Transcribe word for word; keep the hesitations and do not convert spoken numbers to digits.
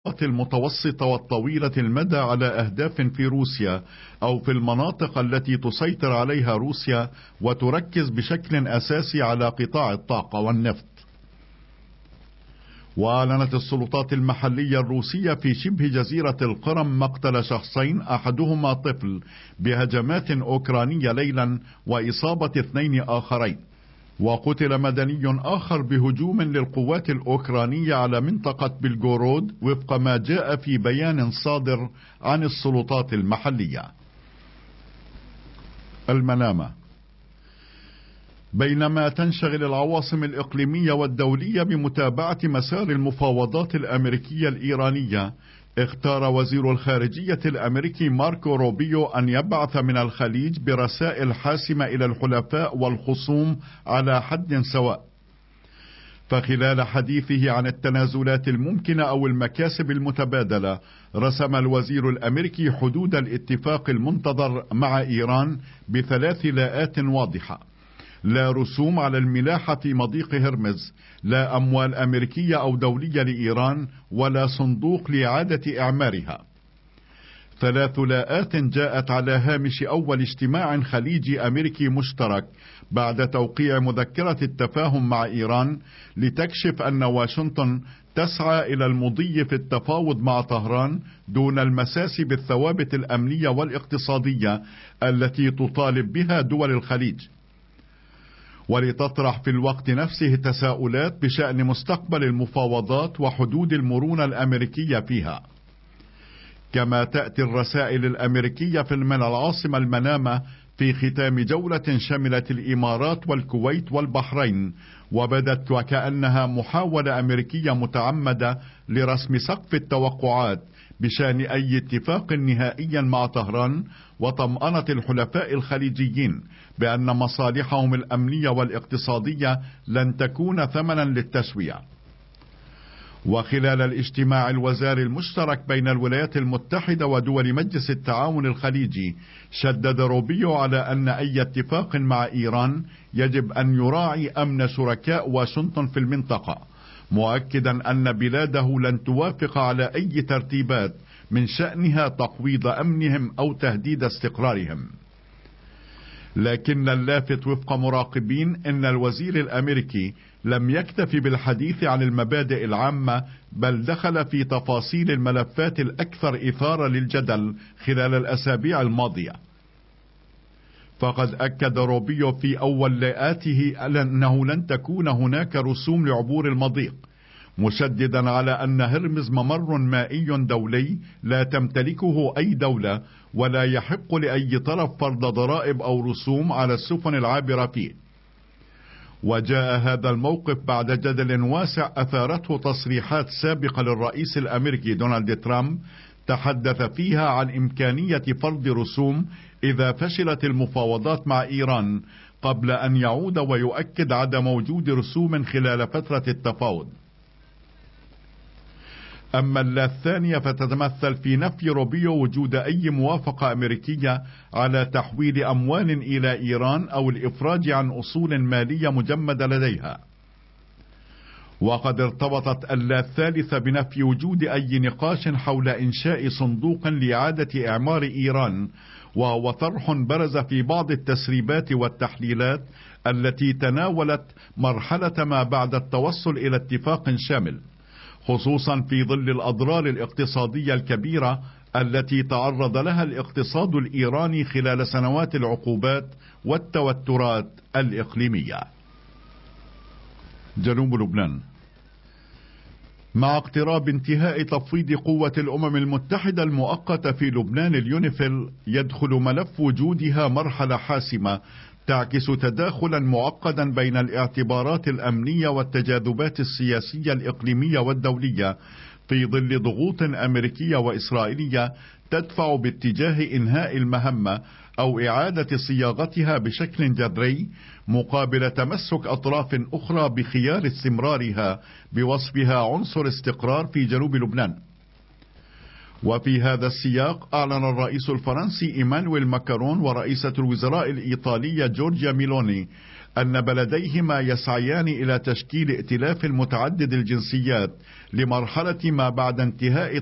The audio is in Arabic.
المتوسطة والطويلة المدى على أهداف في روسيا أو في المناطق التي تسيطر عليها روسيا، وتركز بشكل أساسي على قطاع الطاقة والنفط. وأعلنت السلطات المحلية الروسية في شبه جزيرة القرم مقتل شخصين، أحدهما طفل، بهجمات أوكرانية ليلا، وإصابة اثنين آخرين. وقتل مدني آخر بهجوم للقوات الأوكرانية على منطقة بلغورود، وفق ما جاء في بيان صادر عن السلطات المحلية. المنامة. بينما تنشغل العواصم الإقليمية والدولية بمتابعة مسار المفاوضات الأمريكية الإيرانية، اختار وزير الخارجية الأمريكي ماركو روبيو أن يبعث من الخليج برسائل حاسمة إلى الحلفاء والخصوم على حد سواء. فخلال حديثه عن التنازلات الممكنة أو المكاسب المتبادلة، رسم الوزير الأمريكي حدود الاتفاق المنتظر مع إيران بثلاث لاءات واضحة: لا رسوم على الملاحة في مضيق هرمز، لا أموال أمريكية أو دولية لإيران، ولا صندوق لإعادة إعمارها. ثلاث لاءات جاءت على هامش أول اجتماع خليجي أمريكي مشترك بعد توقيع مذكرة التفاهم مع إيران، لتكشف أن واشنطن تسعى إلى المضي في التفاوض مع طهران دون المساس بالثوابت الأمنية والاقتصادية التي تطالب بها دول الخليج، ولتطرح في الوقت نفسه تساؤلات بشأن مستقبل المفاوضات وحدود المرونة الأمريكية فيها. كما تأتي الرسائل الأمريكية في من العاصمة المنامة في ختام جولة شملت الإمارات والكويت والبحرين، وبدت وكأنها محاولة أمريكية متعمدة لرسم سقف التوقعات بشأن أي اتفاق نهائي مع طهران، وطمأنة الحلفاء الخليجيين بأن مصالحهم الأمنية والاقتصادية لن تكون ثمنا للتسوية. وخلال الاجتماع الوزاري المشترك بين الولايات المتحدة ودول مجلس التعاون الخليجي، شدد روبيو على أن أي اتفاق مع إيران يجب أن يراعي أمن شركاء واشنطن في المنطقة، مؤكدا أن بلاده لن توافق على أي ترتيبات من شأنها تقويض أمنهم أو تهديد استقرارهم. لكن اللافت وفق مراقبين أن الوزير الأمريكي لم يكتف بالحديث عن المبادئ العامة، بل دخل في تفاصيل الملفات الأكثر إثارة للجدل خلال الأسابيع الماضية. فقد أكد روبيو في أول لاءاته أنه لن تكون هناك رسوم لعبور المضيق، مشددا على أن هرمز ممر مائي دولي لا تمتلكه أي دولة، ولا يحق لأي طرف فرض ضرائب أو رسوم على السفن العابرة فيه. وجاء هذا الموقف بعد جدل واسع أثارته تصريحات سابقة للرئيس الأمريكي دونالد ترامب، تحدث فيها عن إمكانية فرض رسوم إذا فشلت المفاوضات مع إيران، قبل أن يعود ويؤكد عدم وجود رسوم خلال فترة التفاوض. أما اللا الثانية فتتمثل في نفي روبيو وجود أي موافقة أمريكية على تحويل أموال إلى إيران أو الإفراج عن أصول مالية مجمدة لديها. وقد ارتبطت اللا الثالثة بنفي وجود أي نقاش حول إنشاء صندوق لإعادة إعمار إيران، وهو طرح برز في بعض التسريبات والتحليلات التي تناولت مرحلة ما بعد التوصل إلى اتفاق شامل، خصوصا في ظل الأضرار الاقتصادية الكبيرة التي تعرض لها الاقتصاد الإيراني خلال سنوات العقوبات والتوترات الإقليمية. جنوب لبنان. مع اقتراب انتهاء تفويض قوة الأمم المتحدة المؤقتة في لبنان اليونيفيل، يدخل ملف وجودها مرحلة حاسمة تعكس تداخلا معقدا بين الاعتبارات الأمنية والتجاذبات السياسية الإقليمية والدولية، في ظل ضغوط أمريكية وإسرائيلية تدفع باتجاه إنهاء المهمة أو إعادة صياغتها بشكل جذري، مقابل تمسك أطراف أخرى بخيار استمرارها بوصفها عنصر استقرار في جنوب لبنان. وفي هذا السياق، أعلن الرئيس الفرنسي إيمانويل ماكرون ورئيسة الوزراء الإيطالية جورجيا ميلوني أن بلديهما يسعيان إلى تشكيل ائتلاف متعدد الجنسيات لمرحلة ما بعد انتهاء